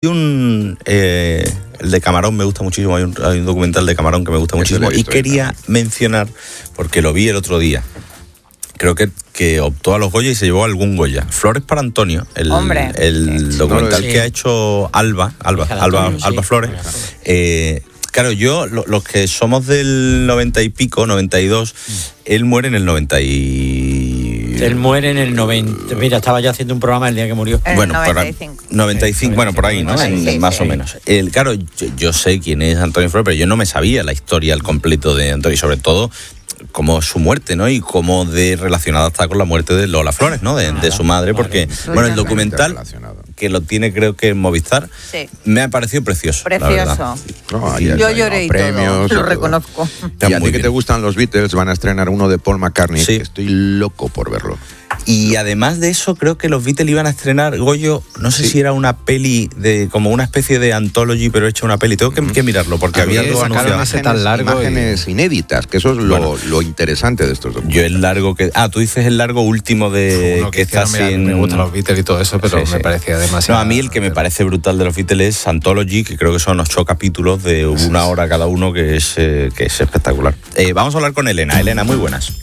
El de Camarón me gusta muchísimo, hay un documental de Camarón que me gusta muchísimo y quería mencionar, porque lo vi el otro día, creo que optó a los Goya y se llevó algún Goya. Flores para Antonio, el documental que ha hecho Alba Flores. Claro, yo, los que somos del 90 y pico, 92, él muere en el 90 y... Él muere en el 90. Mira, estaba yo haciendo un programa el día que murió. Bueno, 95. 95, bueno, por ahí, ¿no? Sí, más o menos. Claro, yo sé quién es Antonio Flores, pero yo no me sabía la historia al completo de Antonio, y sobre todo como su muerte, ¿no? Y cómo relacionada está con la muerte de Lola Flores, ¿no? De su madre, porque, bueno, el documental, que lo tiene creo que en Movistar, me ha parecido precioso. Precioso. Yo lloré y premios, todo, lo reconozco. Y a ti que te gustan los Beatles, van a estrenar uno de Paul McCartney, que estoy loco por verlo. Y además de eso, creo que los Beatles iban a estrenar, Goyo, no sé si era una peli como una especie de anthology, pero hecha una peli. Tengo que mirarlo, porque había algo anunciado. Imágenes inéditas, que eso es lo interesante de estos documentales. Yo el largo que... tú dices el largo último de que está sin... Me gustan los Beatles y todo eso, pero me parecía demasiado... No, a mí el que me parece brutal de los Beatles es Anthology, que creo que son 8 capítulos de una hora cada uno, que es espectacular. Vamos a hablar con Elena. Elena, muy buenas.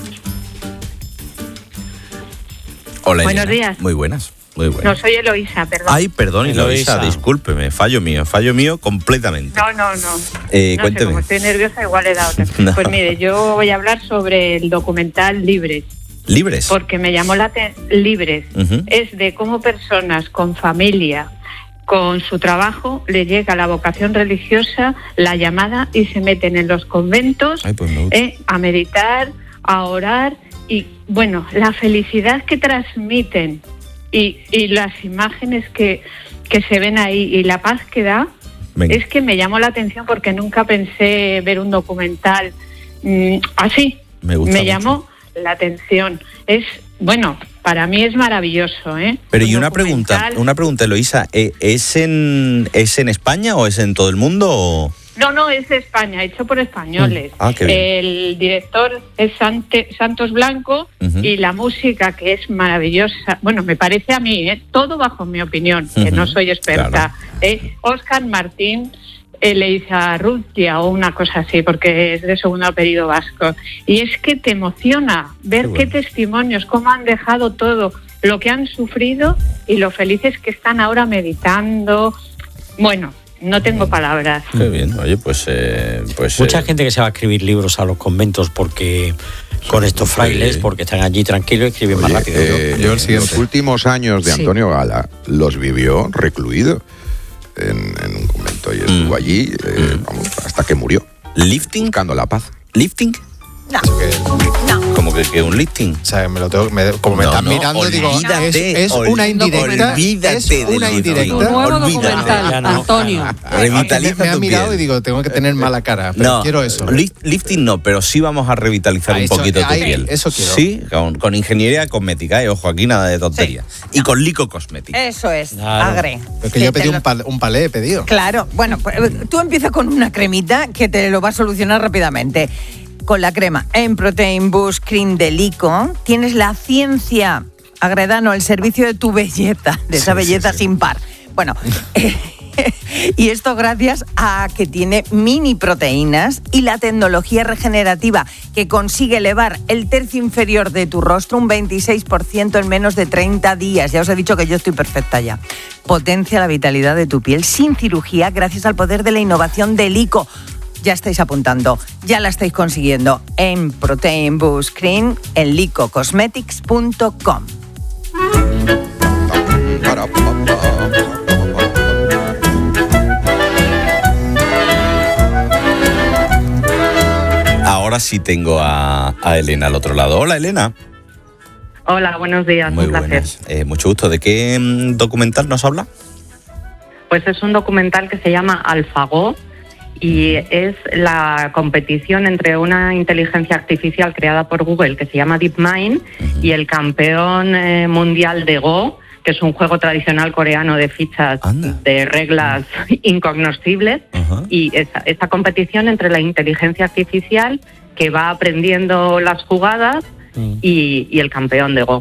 Hola, buenos Elena. días. Muy buenas. No, soy Eloísa, perdón. Ay, perdón, Eloísa, discúlpeme, fallo mío completamente. No. Cuénteme. Sé, como estoy nerviosa, igual he dado otra. No. Pues mire, yo voy a hablar sobre el documental Libres. ¿Libres? Porque me llamó la atención. Libres. Es de cómo personas con familia, con su trabajo, le llega la vocación religiosa, la llamada, y se meten en los conventos a meditar, a orar. Y bueno, la felicidad que transmiten y las imágenes que se ven ahí y la paz que da, es que me llamó la atención porque nunca pensé ver un documental así. Me llamó la atención. Para mí es maravilloso, ¿eh? Pero y una pregunta, Eloísa, ¿es en España o es en todo el mundo o...? No, es de España, hecho por españoles. Qué bien. El director es Santos Blanco y la música, que es maravillosa. Bueno, me parece a mí, todo bajo mi opinión, que no soy experta. Claro. Óscar Martín Leizarrutia o una cosa así, porque es de segundo apellido vasco. Y es que te emociona ver qué testimonios, cómo han dejado todo, lo que han sufrido y lo felices que están ahora meditando. Bueno, no tengo palabras. Qué bien, oye, pues mucha gente que se va a escribir libros a los conventos porque con estos frailes, porque están allí tranquilos y escriben más rápido. Los últimos años de Antonio Gala los vivió recluido en un convento y estuvo allí hasta que murió. ¿Lifting? Buscando la paz. ¿Lifting? No. Como que un lifting. O sea, como me están mirando, digo, es una indirecta. Olvídate una indirecta. Tu nuevo documental, Antonio. Revitaliza me ha tu mirado piel. y digo, tengo que tener mala cara, pero quiero eso. Lifting no, pero sí vamos a revitalizar un poquito tu piel. Eso quiero. Sí, con ingeniería cosmética, ojo, aquí nada de tontería. Sí. Y con Lico Cosmética. Eso es, agre. Es que yo he pedido un palé, he pedido. Claro, bueno, pues, tú empiezas con una cremita que te lo va a solucionar rápidamente. Con la crema Protein Boost Cream de Lico tienes la ciencia, Agredano, el servicio de tu belleza, de esa belleza sin par. Bueno, y esto gracias a que tiene mini proteínas y la tecnología regenerativa que consigue elevar el tercio inferior de tu rostro un 26% en menos de 30 días. Ya os he dicho que yo estoy perfecta ya. Potencia la vitalidad de tu piel sin cirugía gracias al poder de la innovación de Lico. Ya estáis apuntando, ya la estáis consiguiendo en Protein Boost Cream en licocosmetics.com. Ahora sí tengo a Elena al otro lado. Hola, Elena. Hola, buenos días. Muy un placer. Buenas. Mucho gusto. ¿De qué documental nos habla? Pues es un documental que se llama AlphaGo. Y es la competición entre una inteligencia artificial creada por Google que se llama DeepMind y el campeón mundial de Go, que es un juego tradicional coreano de fichas de reglas incognoscibles. Y esa competición entre la inteligencia artificial que va aprendiendo las jugadas y el campeón de Go.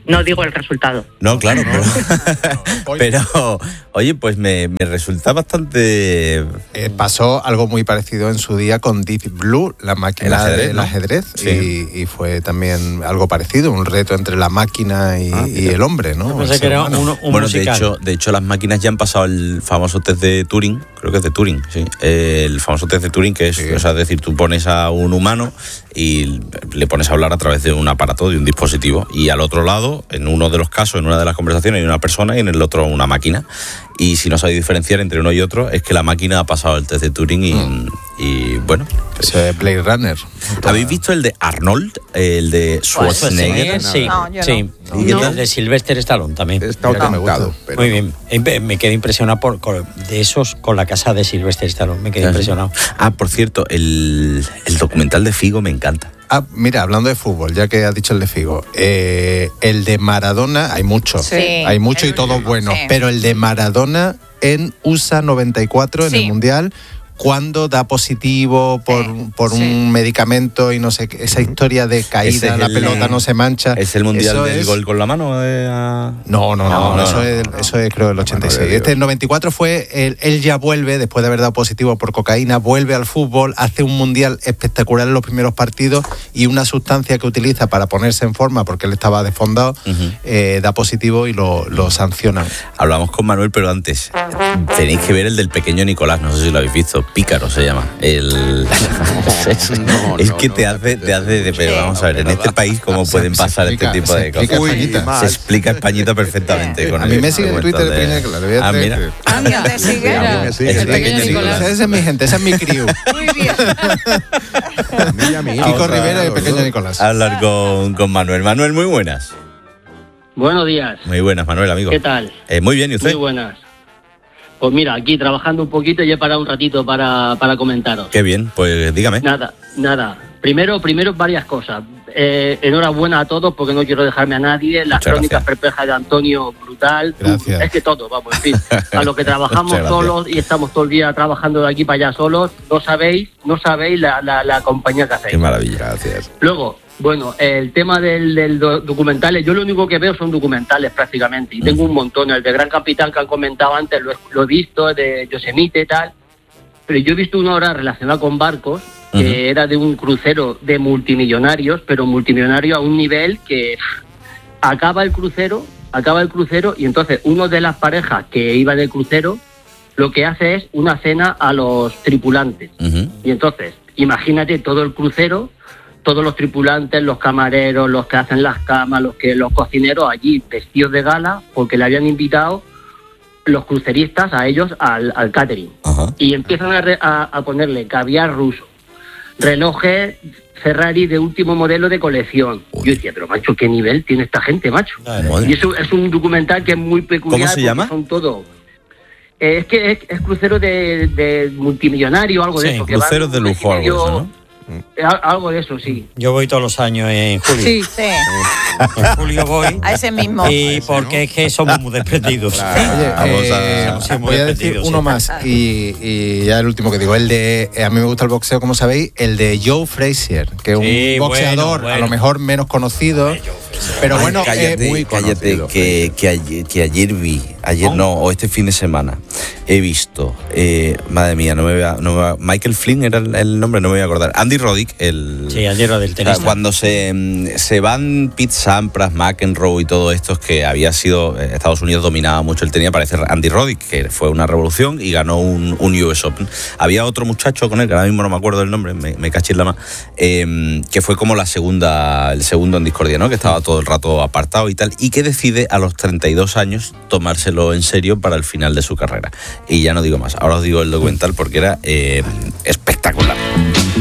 No digo el resultado. No, claro, pero oye, pues me resulta bastante... pasó algo muy parecido en su día con Deep Blue, la máquina del ajedrez, sí. y fue también algo parecido, un reto entre la máquina y el hombre, ¿no? Pensé que era un musical. De hecho, las máquinas ya han pasado el famoso test de Turing, creo que es de Turing, sí. El famoso test de Turing, que es, o sea, es decir, tú pones a un humano y le pones a hablar a través de un aparato, de un dispositivo, y al otro lado, en uno de los casos, en una de las conversaciones, hay una persona y en el otro una máquina. Y si no sabéis diferenciar entre uno y otro, es que la máquina ha pasado el test de Turing y bueno. Eso es Blade Runner. ¿Habéis visto el de Arnold? El de Schwarzenegger. Sí, no, yo sí. no. Y el de Sylvester Stallone también. Está aumentado. Muy bien. Me quedé impresionado de esos con la casa de Sylvester Stallone. Me quedé impresionado. Por cierto, el documental de Figo me encanta. Mira, hablando de fútbol, ya que has dicho el de Figo, el de Maradona, hay mucho. Sí, hay mucho y todos buenos, sí. pero el de Maradona en USA 94, en Sí. el Mundial, cuando da positivo por un medicamento y no sé qué, esa historia de caída, la pelota no se mancha. ¿Es el mundial del gol con la mano? No, eso es creo el 86. El 94 fue, él ya vuelve, después de haber dado positivo por cocaína, vuelve al fútbol, hace un mundial espectacular en los primeros partidos y una sustancia que utiliza para ponerse en forma, porque él estaba desfondado, da positivo y lo sancionan. Hablamos con Manuel, pero antes, tenéis que ver el del pequeño Nicolás, no sé si lo habéis visto. Pícaro se llama. Pero vamos a ver, en este país cómo pueden pasar este tipo de cosas. Se explica Españita perfectamente. A mí me sigue en Twitter el pequeño Nicolás. Mira. Anda, te sigue. El pequeño Nicolás. Esa es mi gente, esa es mi crew. Muy bien. Kiko Rivera y el pequeño Nicolás. Hablar con Manuel. Manuel, muy buenas. Buenos días. Muy buenas, Manuel, amigo. ¿Qué tal? Muy bien, ¿y usted? Muy buenas. Pues mira, aquí trabajando un poquito y he parado un ratito para comentaros. Qué bien, pues dígame. Nada. Primero varias cosas. Enhorabuena a todos porque no quiero dejarme a nadie. Las Muchas crónicas gracias. perplejas de Antonio, brutal. Gracias. Es que todo, vamos, en fin. A los que trabajamos Muchas solos y estamos todo el día trabajando de aquí para allá solos, no sabéis la compañía que hacéis. Qué maravilla. Gracias. Luego, bueno, el tema del documentales, yo lo único que veo son documentales prácticamente, y tengo un montón. El de Gran Capitán que han comentado antes lo he visto, de Yosemite y tal, pero yo he visto una hora relacionada con barcos, que era de un crucero de multimillonarios, pero multimillonario a un nivel que acaba el crucero y entonces uno de las parejas que iba del crucero lo que hace es una cena a los tripulantes. Y entonces, imagínate todo el crucero, todos los tripulantes, los camareros, los que hacen las camas, los cocineros allí vestidos de gala porque le habían invitado los cruceristas a ellos al catering. Y empiezan a ponerle caviar ruso, relojes Ferrari de último modelo de colección. Yo decía, pero macho, ¿qué nivel tiene esta gente, macho? Y eso es un documental que es muy peculiar. ¿Cómo se llama? Son todo... es que es crucero de multimillonario, algo de eso. Cruceros de lujo, algo de eso, ¿no? Algo de eso, sí. Yo voy todos los años en julio. Sí. En julio voy. A ese mismo. Y porque es que somos muy desprendidos. Oye, voy a decir uno más y ya el último que digo, el de, a mí me gusta el boxeo, como sabéis, el de Joe Frazier, que es un boxeador bueno. a lo mejor menos conocido, pero bueno, muy conocido. Que ayer vi, o este fin de semana, he visto, madre mía, no me voy a, Michael Flynn era el nombre, no me voy a acordar. Andy Roddick, ayer era del tenista. Cuando se van Pete Sampras, McEnroe y todo esto, que había sido, Estados Unidos dominaba mucho el tenis, aparece Andy Roddick, que fue una revolución y ganó un US Open. Había otro muchacho con él, que ahora mismo no me acuerdo del nombre, me caché en la mano, que fue como el segundo en discordia, ¿no? Que estaba todo el rato apartado y tal, y que decide a los 32 años tomárselo en serio para el final de su carrera. Y ya no digo más, ahora os digo el documental porque era espectacular.